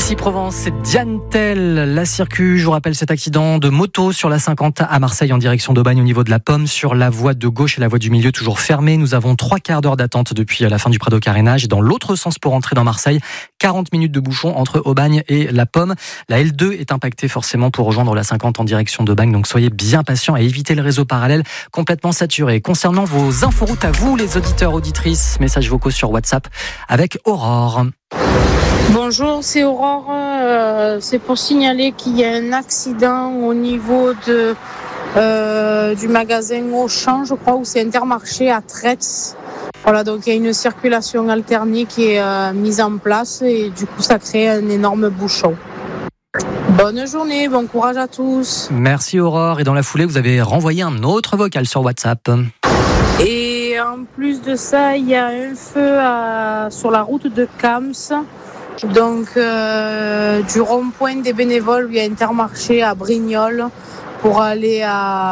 Ici Provence, c'est Diane Tell, la Circu. Je vous rappelle cet accident de moto sur la 50 à Marseille en direction d'Aubagne au niveau de la Pomme. Sur la voie de gauche et la voie du milieu toujours fermée. Nous avons 3 quarts d'heure d'attente depuis la fin du Prado Carénage. Dans l'autre sens pour entrer dans Marseille, 40 minutes de bouchon entre Aubagne et la Pomme. La L2 est impactée forcément pour rejoindre la 50 en direction d'Aubagne. Donc soyez bien patients et évitez le réseau parallèle complètement saturé. Concernant vos inforoutes à vous, les auditeurs, auditrices, messages vocaux sur WhatsApp avec Aurore. Bonjour, c'est Aurore. C'est pour signaler qu'il y a un accident au niveau du magasin Auchan, je crois, où c'est Intermarché à Traits. Voilà, donc il y a une circulation alternée qui est mise en place et du coup ça crée un énorme bouchon. Bonne journée, bon courage à tous. Merci Aurore. Et dans la foulée, vous avez renvoyé un autre vocal sur WhatsApp. Et en plus de ça, il y a un feu sur la route de Cams. Donc du rond-point des bénévoles, il y a Intermarché à Brignoles pour aller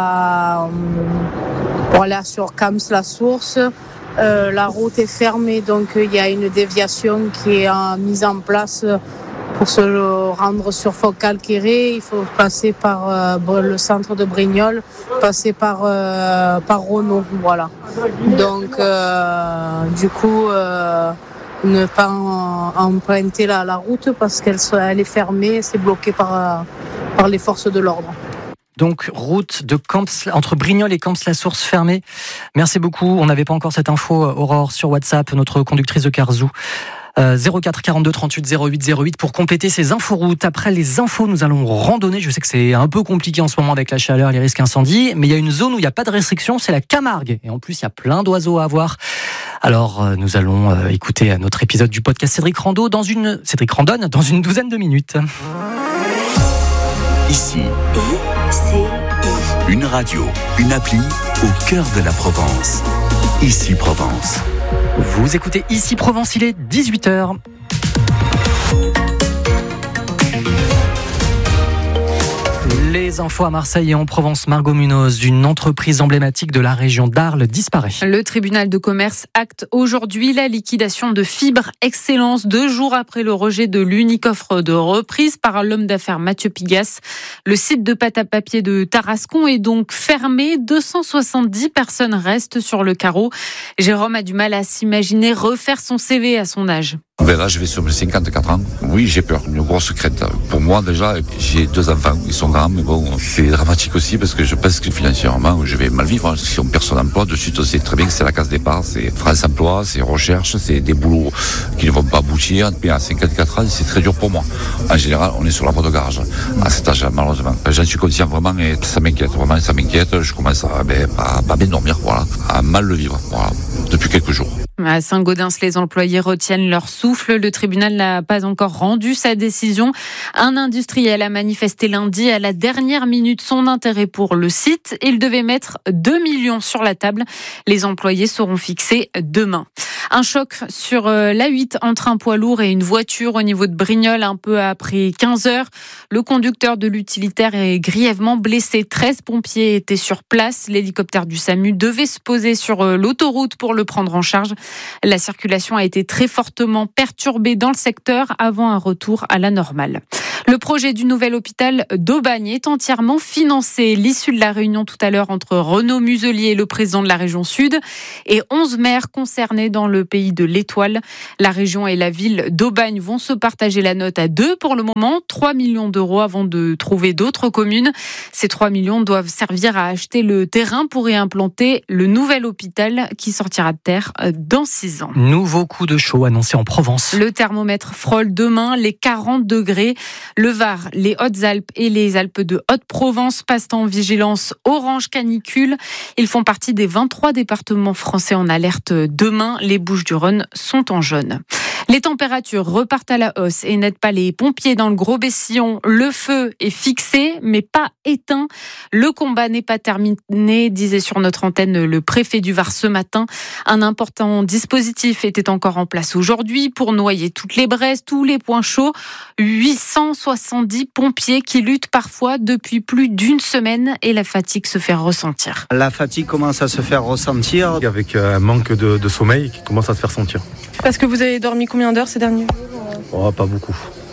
sur Cams-la-Source. La route est fermée, donc il y a une déviation qui est mise en place pour se rendre sur Focal-Quéré. Il faut passer par le centre de Brignoles, passer par Renault, voilà. Donc du coup ne pas emprunter la route parce qu'elle est fermée, c'est bloqué par les forces de l'ordre. Donc, route de Camps, entre Brignoles et Camps-la-Source fermée. Merci beaucoup. On n'avait pas encore cette info, Aurore, sur WhatsApp, notre conductrice de Carzou. 04 42 38 08 08 pour compléter ces inforoutes. Après les infos, nous allons randonner. Je sais que c'est un peu compliqué en ce moment avec la chaleur, les risques incendies, mais il y a une zone où il n'y a pas de restriction, c'est la Camargue. Et en plus, il y a plein d'oiseaux à voir. Alors, nous allons écouter notre épisode du podcast Cédric Randonne dans une douzaine de minutes. Ici, une radio, une appli au cœur de la Provence. Ici Provence. Vous écoutez Ici Provence, il est 18h. Les infos à Marseille et en Provence. Margot Munoz, une entreprise emblématique de la région d'Arles disparaît. Le tribunal de commerce acte aujourd'hui la liquidation de Fibre Excellence, 2 jours après le rejet de l'unique offre de reprise par l'homme d'affaires Mathieu Pigas. Le site de pâte à papier de Tarascon est donc fermé. 270 personnes restent sur le carreau. Jérôme a du mal à s'imaginer refaire son CV à son âge. Ben là, je vais sur mes 54 ans. Oui, j'ai peur, une grosse crainte. Pour moi, déjà, j'ai 2 enfants, ils sont grands, mais bon, c'est dramatique aussi parce que je pense que financièrement, je vais mal vivre. Si on perd son emploi, de suite, on sait très bien que c'est la case départ, c'est France Emploi, c'est recherche, c'est des boulots qui ne vont pas aboutir. Mais à 54 ans, c'est très dur pour moi. En général, on est sur la voie de garage à cet âge, malheureusement. J'en suis conscient vraiment et ça m'inquiète, vraiment, ça m'inquiète. Je commence à bien dormir, voilà, à mal le vivre, voilà, depuis quelques jours. À Saint-Gaudens, les employés retiennent leur souffle. Le tribunal n'a pas encore rendu sa décision. Un industriel a manifesté lundi à la dernière minute son intérêt pour le site. Il devait mettre 2 millions sur la table. Les employés seront fixés demain. Un choc sur l'A8 entre un poids lourd et une voiture au niveau de Brignoles un peu après 15 heures. Le conducteur de l'utilitaire est grièvement blessé. 13 pompiers étaient sur place. L'hélicoptère du SAMU devait se poser sur l'autoroute pour le prendre en charge. La circulation a été très fortement perturbée dans le secteur avant un retour à la normale. Le projet du nouvel hôpital d'Aubagne est entièrement financé. L'issue de la réunion tout à l'heure entre Renaud Muselier, le président de la région Sud, et 11 maires concernés dans le pays de l'Étoile. La région et la ville d'Aubagne vont se partager la note à 2 pour le moment. 3 millions d'euros avant de trouver d'autres communes. Ces 3 millions doivent servir à acheter le terrain pour y implanter le nouvel hôpital qui sortira de terre dans 6 ans. Nouveau coup de chaud annoncé en Provence. Le thermomètre frôle demain les 40 degrés. Le Var, les Hautes-Alpes et les Alpes de Haute-Provence passent en vigilance orange canicule. Ils font partie des 23 départements français en alerte demain. Les Bouches-du-Rhône sont en jaune. Les températures repartent à la hausse et n'aident pas les pompiers dans le Gros-Bessillon. Le feu est fixé, mais pas éteint. Le combat n'est pas terminé, disait sur notre antenne le préfet du Var ce matin. Un important dispositif était encore en place aujourd'hui pour noyer toutes les braises, tous les points chauds. 870 pompiers qui luttent parfois depuis plus d'une semaine et la fatigue se fait ressentir. La fatigue commence à se faire ressentir. Avec un manque de sommeil qui commence à se faire sentir. Parce que vous avez dormi combien d'heures ces derniers jours ? Oh, pas beaucoup.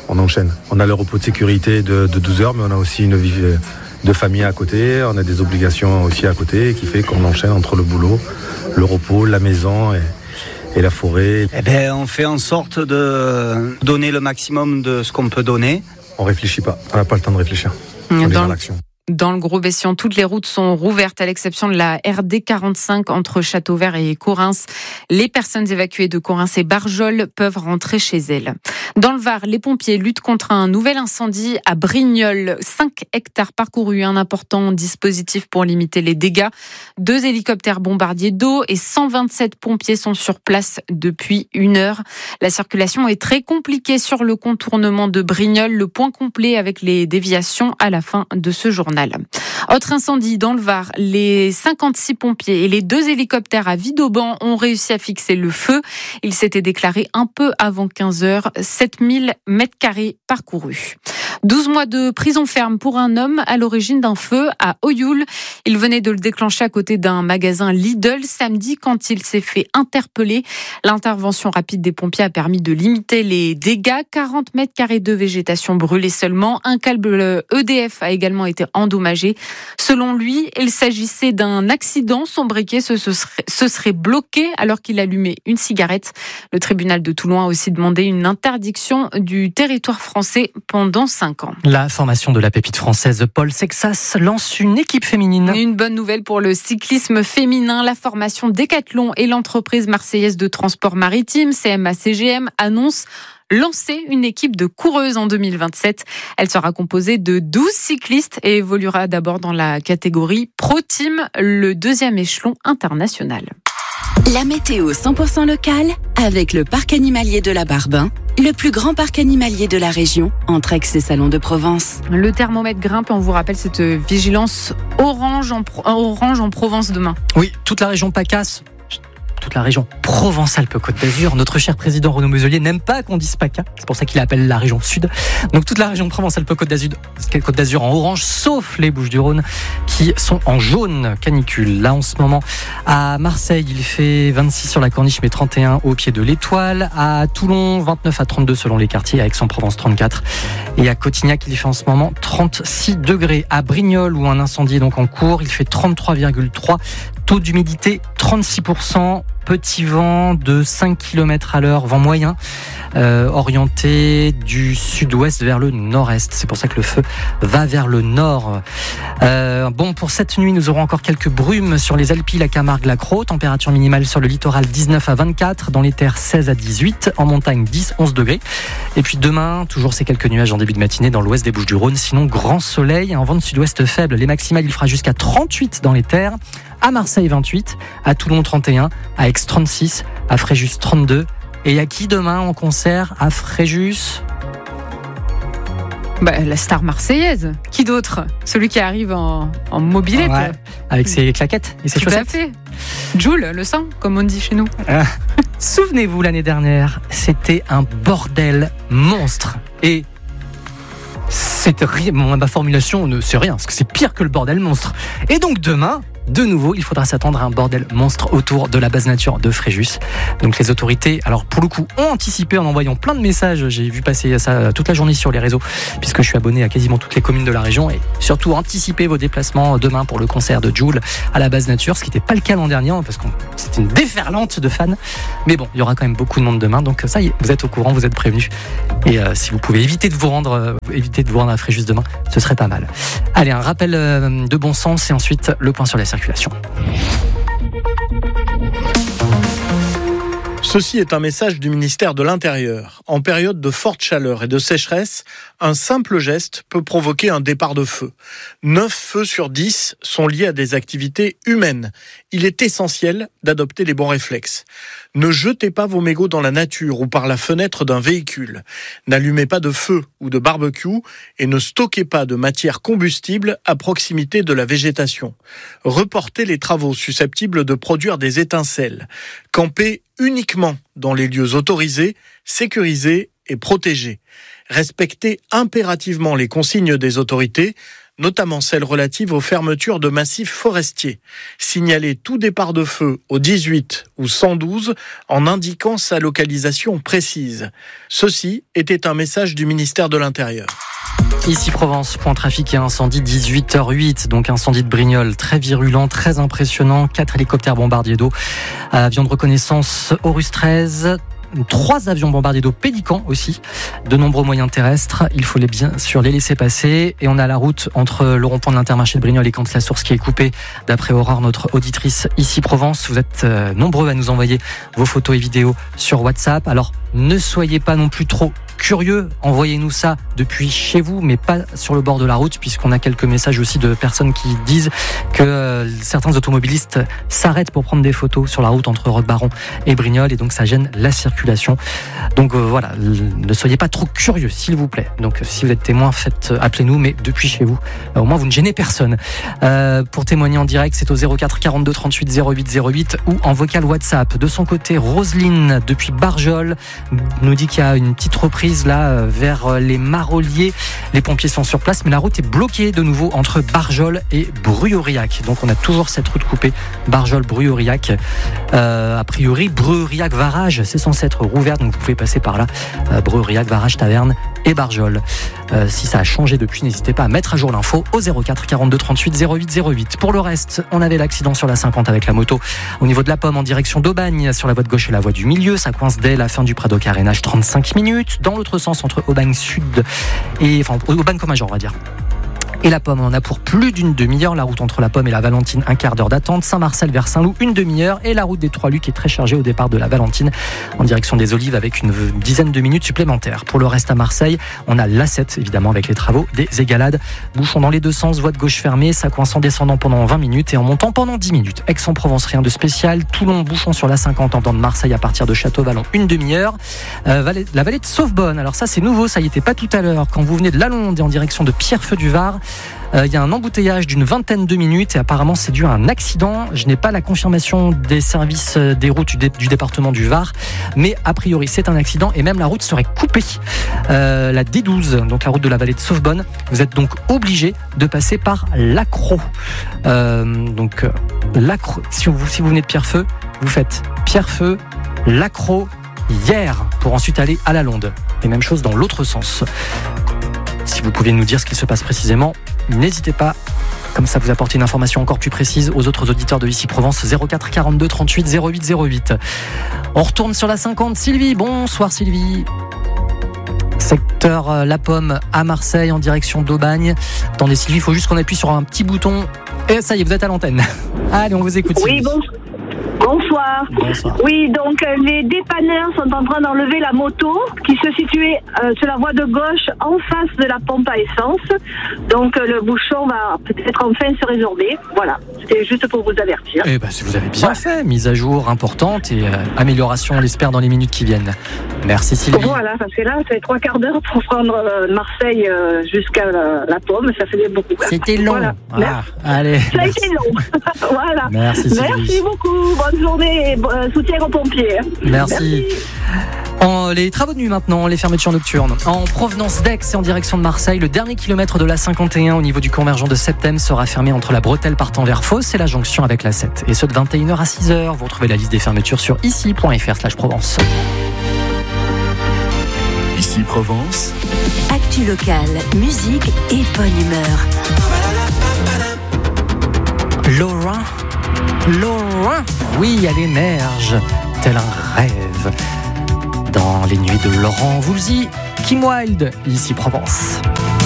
on enchaîne. On a le repos de sécurité de 12 heures, mais on a aussi une vie de famille à côté, on a des obligations aussi à côté, qui fait qu'on enchaîne entre le boulot, le repos, la maison et la forêt. On fait en sorte de donner le maximum de ce qu'on peut donner. On réfléchit pas, on n'a pas le temps de réfléchir. On est dans l'action. Dans le Gros Bessian, toutes les routes sont rouvertes à l'exception de la RD 45 entre Châteauvert et Correns. Les personnes évacuées de Correns et Barjol peuvent rentrer chez elles. Dans le Var, les pompiers luttent contre un nouvel incendie à Brignoles. 5 hectares parcourus, un important dispositif pour limiter les dégâts. 2 hélicoptères bombardiers d'eau et 127 pompiers sont sur place depuis 1 heure. La circulation est très compliquée sur le contournement de Brignoles. Le point complet avec les déviations à la fin de ce journal. Autre incendie dans le Var, les 56 pompiers et les 2 hélicoptères à Vidauban ont réussi à fixer le feu. Il s'était déclaré un peu avant 15 heures, 7000 mètres carrés parcourus. 12 mois de prison ferme pour un homme à l'origine d'un feu à Oyoul. Il venait de le déclencher à côté d'un magasin Lidl samedi quand il s'est fait interpeller. L'intervention rapide des pompiers a permis de limiter les dégâts. 40 mètres carrés de végétation brûlée seulement. Un câble EDF a également été endommagé. Selon lui, il s'agissait d'un accident. Son briquet se serait bloqué alors qu'il allumait une cigarette. Le tribunal de Toulon a aussi demandé une interdiction du territoire français pendant 5 ans. La formation de la pépite française Paul Sexas lance une équipe féminine. Une bonne nouvelle pour le cyclisme féminin. La formation Décathlon et l'entreprise marseillaise de transport maritime, CMA-CGM, annonce lancer une équipe de coureuses en 2027. Elle sera composée de 12 cyclistes et évoluera d'abord dans la catégorie Pro Team, le 2e échelon international. La météo 100% locale avec le parc animalier de la Barbin, le plus grand parc animalier de la région, entre Aix et Salon de Provence. Le thermomètre grimpe et on vous rappelle cette vigilance orange en Provence demain. Oui, toute la région PACA, toute la région Provence-Alpes-Côte d'Azur. Notre cher président Renaud Muselier n'aime pas qu'on dise PACA, c'est pour ça qu'il appelle la région Sud. Donc toute la région Provence-Alpes-Côte d'Azur en orange, sauf les Bouches-du-Rhône qui sont en jaune canicule. Là en ce moment à Marseille, il fait 26 sur la Corniche mais 31 au pied de l'Étoile. À Toulon, 29 à 32 selon les quartiers. À Aix-en-Provence, 34. Et à Cotignac, il fait en ce moment 36 degrés. À Brignoles, où un incendie est donc en cours, il fait 33,3. Taux d'humidité 36%, petit vent de 5 km à l'heure, vent moyen, orienté du sud-ouest vers le nord-est. C'est pour ça que le feu va vers le nord. Bon, pour cette nuit, nous aurons encore quelques brumes sur les Alpilles, la Camargue, la Crau. Température minimale sur le littoral 19 à 24, dans les terres 16 à 18, en montagne 10-11 degrés. Et puis demain, toujours ces quelques nuages en début de matinée dans l'ouest des Bouches-du-Rhône. Sinon, grand soleil, un vent de sud-ouest faible. Les maximales, il fera jusqu'à 38 dans les terres. À Marseille 28, à Toulon 31, à Aix 36, à Fréjus 32. Et il y a qui demain en concert à Fréjus ? La star marseillaise. Qui d'autre ? Celui qui arrive en mobilette. Ouais, avec ses claquettes et ses chaussettes. Tout à fait. Joule, le sang, comme on dit chez nous. Souvenez-vous, l'année dernière, c'était un bordel monstre. Et ma formulation ne c'est rien, parce que c'est pire que le bordel monstre. Et donc demain, de nouveau, il faudra s'attendre à un bordel monstre autour de la base nature de Fréjus. Donc les autorités, alors pour le coup, ont anticipé en envoyant plein de messages. J'ai vu passer ça toute la journée sur les réseaux, puisque je suis abonné à quasiment toutes les communes de la région. Et surtout, anticipez vos déplacements demain pour le concert de Joule à la base nature, ce qui n'était pas le cas l'an dernier, parce que c'était une déferlante de fans. Mais bon, il y aura quand même beaucoup de monde demain. Donc ça y est, vous êtes au courant, vous êtes prévenus. Et si vous pouvez éviter de vous rendre à Fréjus demain, ce serait pas mal. Allez, un rappel de bon sens et ensuite le point sur la circulation. Ceci est un message du ministère de l'Intérieur. En période de forte chaleur et de sécheresse, un simple geste peut provoquer un départ de feu. 9 feux sur 10 sont liés à des activités humaines. Il est essentiel d'adopter les bons réflexes. Ne jetez pas vos mégots dans la nature ou par la fenêtre d'un véhicule. N'allumez pas de feu ou de barbecue et ne stockez pas de matière combustible à proximité de la végétation. Reportez les travaux susceptibles de produire des étincelles. Campez uniquement dans les lieux autorisés, sécurisés et protégés. Respectez impérativement les consignes des autorités. notamment celles relatives aux fermetures de massifs forestiers. Signaler tout départ de feu au 18 ou 112 en indiquant sa localisation précise. Ceci était un message du ministère de l'Intérieur. Ici Provence, point trafic et incendie 18h08, donc incendie de Brignoles, très virulent, très impressionnant, 4 hélicoptères bombardiers d'eau, avions de reconnaissance Horus 13, 3 avions bombardiers d'eau Pélican aussi, de nombreux moyens terrestres, il faut bien sûr les laisser passer, et on a la route entre le rond-point de l'Intermarché de Brignoles et Cantes-la-Source qui est coupée, d'après Aurore, notre auditrice ici Provence. Vous êtes nombreux à nous envoyer vos photos et vidéos sur WhatsApp, alors ne soyez pas non plus trop curieux, envoyez-nous ça depuis chez vous, mais pas sur le bord de la route, puisqu'on a quelques messages aussi de personnes qui disent que certains automobilistes s'arrêtent pour prendre des photos sur la route entre Roquebaron et Brignoles, et donc ça gêne la circulation. Donc voilà, ne soyez pas trop curieux, s'il vous plaît. Donc si vous êtes témoin, appelez-nous, mais depuis chez vous. Au moins, vous ne gênez personne. Pour témoigner en direct, c'est au 04 42 38 08 08 ou en vocal WhatsApp. De son côté, Roselyne, depuis Barjol, nous dit qu'il y a une petite reprise là vers les Maroliers. Les pompiers sont sur place, mais la route est bloquée de nouveau entre Barjol et Bruy-Aurillac. Donc on a toujours cette route coupée, Barjol-Bruy-Aurillac. A priori, Bruy-Aurillac-Varage, c'est censé être rouvert, donc vous pouvez passer par là. Bruy-Aurillac, Varage, Taverne et Barjol. Si ça a changé depuis, n'hésitez pas à mettre à jour l'info au 04 42 38 08 08. Pour le reste, on avait l'accident sur la 50 avec la moto au niveau de la Pomme en direction d'Aubagne, sur la voie de gauche et la voie du milieu. Ça coince dès la fin du Prado Carénage, 35 minutes. Dans l'autre sens, entre Aubagne Sud et Aubagne-Comagent, on va dire, et la Pomme, on en a pour plus d'une demi-heure. La route entre la Pomme et la Valentine, un quart d'heure d'attente. Saint-Marcel vers Saint-Loup, une demi-heure. Et la route des Trois-Lucs est très chargée au départ de la Valentine en direction des Olives avec une dizaine de minutes supplémentaires. Pour le reste à Marseille, on a l'A7 évidemment avec les travaux des Égalades. Bouchon dans les deux sens, voie de gauche fermée, ça coince en descendant pendant 20 minutes et en montant pendant 10 minutes. Aix-en-Provence, rien de spécial. Toulon, bouchon sur la 50 en venant de Marseille à partir de Château-Vallon, une demi-heure. La vallée de Sauvebonne, alors ça c'est nouveau, ça y était pas tout à l'heure. Quand vous venez de Lalonde et en direction de Pierrefeu du Var, il y a un embouteillage d'une vingtaine de minutes et apparemment c'est dû à un accident. Je n'ai pas la confirmation des services des routes du département du Var, mais a priori c'est un accident et même la route serait coupée. La D12, donc la route de la vallée de Sauvebonne, vous êtes donc obligé de passer par l'Accro. L'Accro, si vous venez de Pierrefeu, vous faites Pierrefeu, l'Accro, hier pour ensuite aller à Lalonde. Et même chose dans l'autre sens. Si vous pouviez nous dire ce qu'il se passe précisément, n'hésitez pas, comme ça vous apporter une information encore plus précise aux autres auditeurs de ici Provence, 04 42 38 08 08. On retourne sur la 50. Sylvie, bonsoir Sylvie. Secteur La Pomme à Marseille en direction d'Aubagne. Attendez Sylvie, il faut juste qu'on appuie sur un petit bouton. Et ça y est, vous êtes à l'antenne. Allez, on vous écoute Sylvie. Oui, bonsoir. Oui, donc les dépanneurs sont en train d'enlever la moto qui se situait sur la voie de gauche en face de la pompe à essence. Donc le bouchon va peut-être enfin se résorber. Voilà, c'était juste pour vous avertir. Eh ben, vous avez bien fait. Mise à jour importante et amélioration, on l'espère, dans les minutes qui viennent. Merci Sylvie. Voilà, parce que là, c'est 3 quarts d'heure pour prendre Marseille jusqu'à la Pomme. Ça faisait beaucoup. C'était long. Voilà. Allez. Ça a été long. Voilà. Merci Sylvie. Merci beaucoup. Bonne journée et soutien aux pompiers. Merci. Les travaux de nuit maintenant, les fermetures nocturnes. En provenance d'Aix et en direction de Marseille, le dernier kilomètre de la 51 au niveau du convergent de Septem sera fermé entre la bretelle partant vers Fos et la jonction avec la 7. Et ce de 21h à 6h. Vous retrouvez la liste des fermetures sur ici.fr/Provence. Ici Provence. Actu locale, musique et bonne humeur. Laura, oui, elle émerge, tel un rêve. Dans les nuits de Laurent Voulzy, Kim Wilde, ici Provence.